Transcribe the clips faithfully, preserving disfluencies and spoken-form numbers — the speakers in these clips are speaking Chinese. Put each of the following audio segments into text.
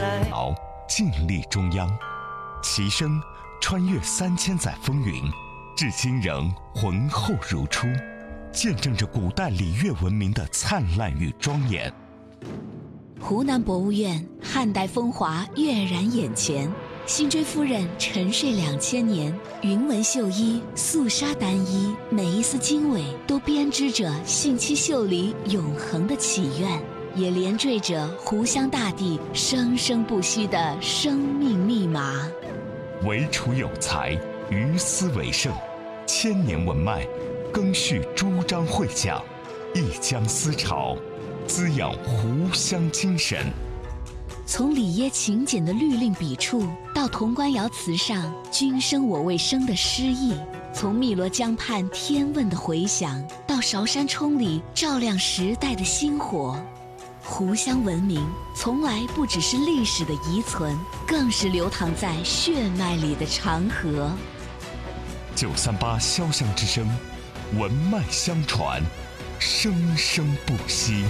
来。 好，尽力中央，其声穿越三千载风云，至今仍浑厚如初，见证着古代礼乐文明的灿烂与庄严。 湖南博物院汉代风华跃然眼前，辛追夫人沉睡两千年，云纹绣衣，素纱单衣，每一丝经纬都编织着信息秀里永恒的祈愿，也连缀着湖湘大地生生不息的生命密码。 惟楚有才，于斯为盛，千年文脉，更续诸章会讲，一江思潮，滋养湖湘精神。 从里耶勤俭的律令笔触，到潼关窑瓷上君生我未生的诗意；从汨罗江畔天问的回响，到韶山冲里照亮时代的星火。湖湘文明从来不只是历史的遗存，更是流淌在血脉里的长河。 九三八潇湘之声，文脉相传，生生不息。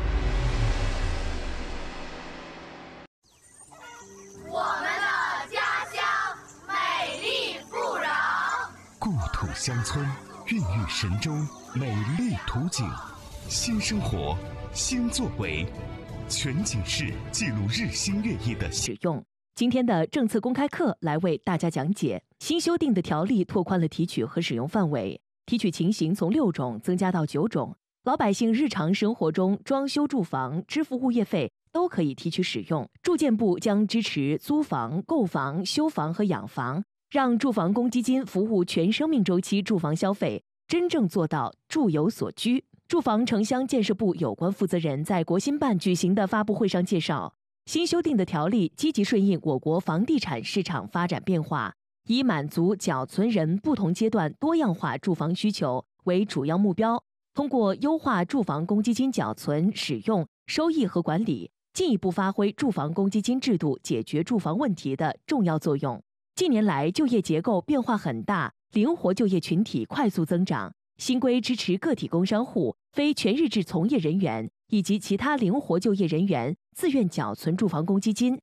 我们的家乡美丽富饶， 故土乡村孕育神州美丽图景，新生活新作为，全景式记录日新月异的使用。今天的政策公开课来为大家讲解新修订的条例拓宽了提取和使用范围，提取情形从六种增加到九种，老百姓日常生活中装修住房、支付物业费都可以提取使用。住建部将支持租房、购房、修房和养房，让住房公积金服务全生命周期住房消费，真正做到住有所居。住房城乡建设部有关负责人在国新办举行的发布会上介绍，新修订的条例积极顺应我国房地产市场发展变化，以满足缴存人不同阶段多样化住房需求为主要目标，通过优化住房公积金缴存、使用、收益和管理，进一步发挥住房公积金制度解决住房问题的重要作用。近年来就业结构变化很大，灵活就业群体快速增长，新规支持个体工商户、非全日制从业人员以及其他灵活就业人员自愿缴存住房公积金，